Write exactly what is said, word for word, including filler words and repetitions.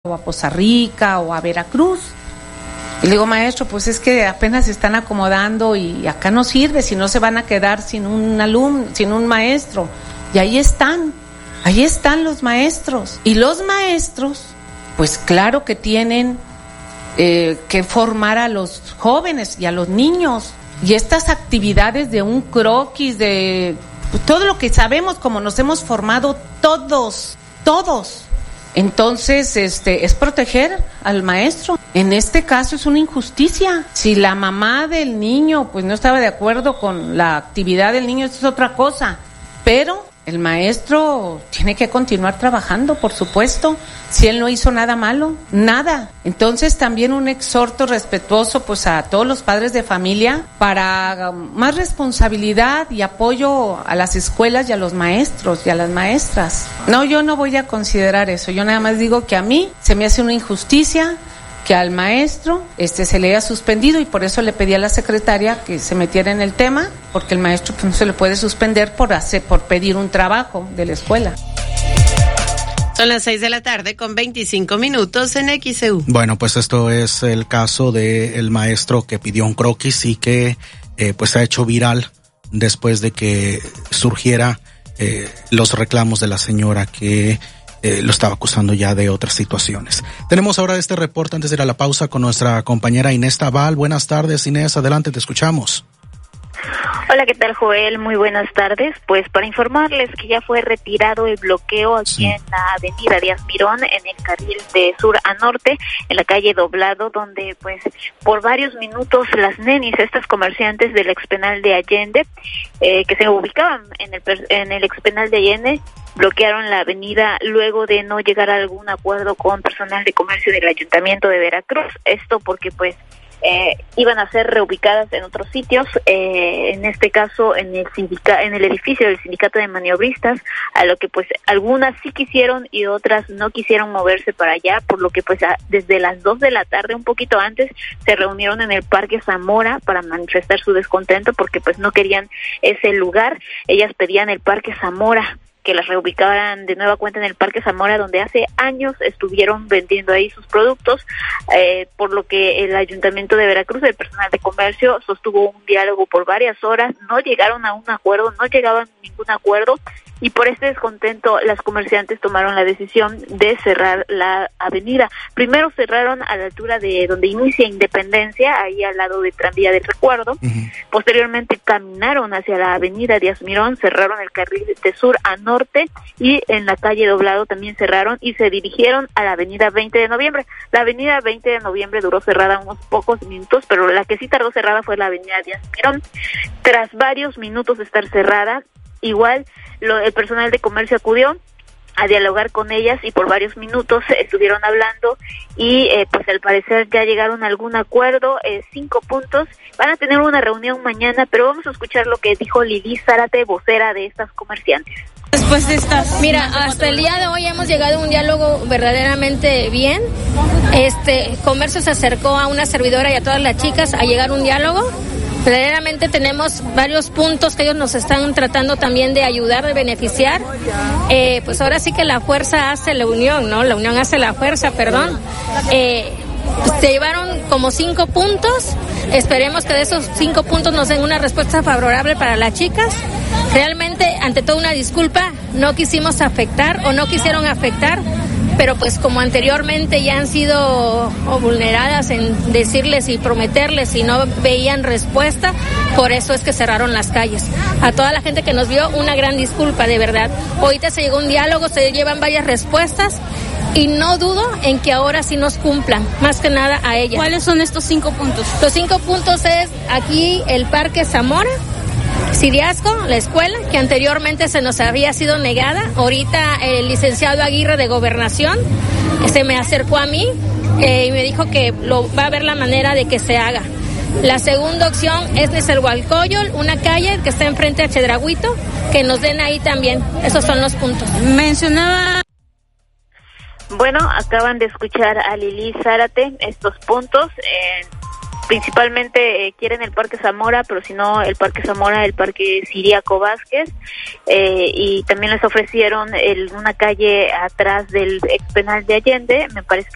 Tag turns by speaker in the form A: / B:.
A: o a Poza Rica o a Veracruz. Y le digo, maestro, pues es que apenas se están acomodando y acá no sirve, si no se van a quedar sin un alumno, sin un maestro. Y ahí están, ahí están los maestros. Y los maestros, pues claro que tienen eh, que formar a los jóvenes y a los niños. Y estas actividades de un croquis, de todo lo que sabemos, como nos hemos formado todos, todos. Entonces, este, es proteger al maestro. En este caso es una injusticia. Si la mamá del niño, pues no estaba de acuerdo con la actividad del niño, eso es otra cosa. Pero el maestro tiene que continuar trabajando, por supuesto, si él no hizo nada malo, nada. Entonces también un exhorto respetuoso pues a todos los padres de familia para más responsabilidad y apoyo a las escuelas y a los maestros y a las maestras. No, yo no voy a considerar eso, yo nada más digo que a mí se me hace una injusticia que al maestro este se le haya suspendido, y por eso le pedí a la secretaria que se metiera en el tema, porque el maestro pues, no se le puede suspender por hacer, por pedir un trabajo de la escuela.
B: Son las seis de la tarde con veinticinco minutos en X E U.
C: Bueno, pues esto es el caso del maestro que pidió un croquis y que eh, pues se ha hecho viral después de que surgiera eh, los reclamos de la señora que Eh, lo estaba acusando ya de otras situaciones. Tenemos ahora este reporte antes de ir a la pausa con nuestra compañera Inés Tabal. Buenas tardes, Inés, adelante, te escuchamos.
D: Hola, ¿qué tal, Joel? Muy buenas tardes. Pues para informarles que ya fue retirado el bloqueo aquí sí. en la avenida Díaz Mirón, en el carril de sur a norte, en la calle Doblado, donde pues por varios minutos las nenis, estas comerciantes del expenal de Allende, eh, que se ubicaban en el, en el expenal de Allende, bloquearon la avenida luego de no llegar a algún acuerdo con personal de comercio del Ayuntamiento de Veracruz. Esto porque pues eh, iban a ser reubicadas en otros sitios, eh, en este caso en el sindica, en el edificio del Sindicato de Maniobristas, a lo que pues algunas sí quisieron y otras no quisieron moverse para allá, por lo que pues a, desde las dos de la tarde, un poquito antes, se reunieron en el Parque Zamora para manifestar su descontento porque pues no querían ese lugar. Ellas pedían el Parque Zamora, que las reubicaran de nueva cuenta en el Parque Zamora, donde hace años estuvieron vendiendo ahí sus productos, eh, por lo que el Ayuntamiento de Veracruz, el personal de comercio, sostuvo un diálogo por varias horas, no llegaron a un acuerdo, no llegaban a ningún acuerdo, y por este descontento las comerciantes tomaron la decisión de cerrar la avenida. Primero cerraron a la altura de donde inicia Independencia, ahí al lado de Tranvía del Recuerdo. Uh-huh. Posteriormente caminaron hacia la avenida Díaz Mirón, cerraron el carril de sur a norte, y en la calle Doblado también cerraron y se dirigieron a la avenida veinte de noviembre. La avenida veinte de noviembre duró cerrada unos pocos minutos, pero la que sí tardó cerrada fue la avenida Díaz Mirón. Tras varios minutos de estar cerrada, igual lo, el personal de comercio acudió a dialogar con ellas y por varios minutos estuvieron hablando y eh, pues al parecer ya llegaron a algún acuerdo, eh, cinco puntos. Van a tener una reunión mañana, pero vamos a escuchar lo que dijo Lili Zárate, vocera de estas comerciantes.
E: Después de estas... Mira, hasta el día de hoy hemos llegado a un diálogo verdaderamente bien. Este comercio se acercó a una servidora y a todas las chicas a llegar a un diálogo. Verdaderamente tenemos varios puntos que ellos nos están tratando también de ayudar, de beneficiar. Eh, pues ahora sí que la fuerza hace la unión, ¿no? La unión hace la fuerza, perdón. Eh, pues se llevaron como cinco puntos. Esperemos que de esos cinco puntos nos den una respuesta favorable para las chicas. Realmente, ante todo, una disculpa, no quisimos afectar o no quisieron afectar, pero pues como anteriormente ya han sido vulneradas en decirles y prometerles y no veían respuesta, por eso es que cerraron las calles. A toda la gente que nos vio, una gran disculpa, de verdad. Ahorita se llegó un diálogo, se llevan varias respuestas y no dudo en que ahora sí nos cumplan, más que nada a ellas.
F: ¿Cuáles son estos cinco puntos?
E: Los cinco puntos es aquí el Parque Zamora, Siriasco, la escuela, que anteriormente se nos había sido negada. Ahorita el licenciado Aguirre de Gobernación se me acercó a mí eh, y me dijo que lo, va a haber la manera de que se haga. La segunda opción es Nezahualcóyotl, una calle que está enfrente a Chedrauito, que nos den ahí también. Esos son los puntos.
F: Mencionaba...
D: Bueno, acaban de escuchar a Lili Zárate estos puntos. Eh, principalmente eh, quieren el Parque Zamora, pero si no el Parque Zamora, el Parque Ciriaco Vázquez, eh, y también les ofrecieron el, una calle atrás del expenal de Allende, me parece que